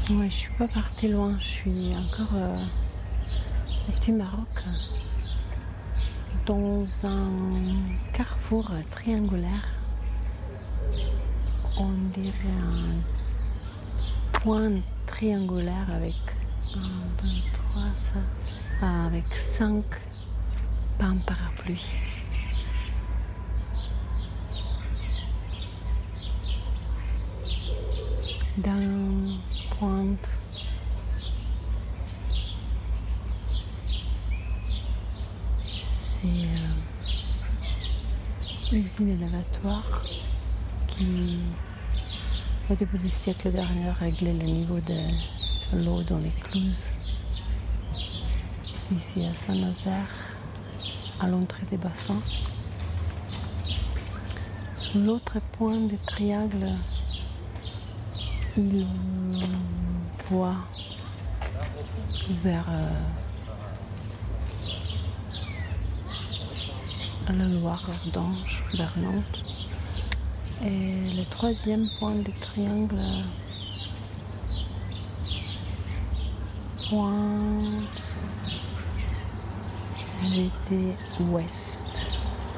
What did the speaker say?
Ouais, je suis pas partie loin, je suis encore au petit Maroc, dans un carrefour triangulaire. On dirait un point triangulaire avec 1, 2, 3, ça, avec 5 pains parapluies. Dans pointe, c'est usine élevatoire qui, au début du siècle dernier, réglait le niveau de l'eau dans l'écluse. Ici à Saint-Nazaire, à l'entrée des bassins. L'autre point des triangles, il voit vers la Loire-Ardèche, vers Nantes. Et le troisième point du triangle pointe j'étais ouest.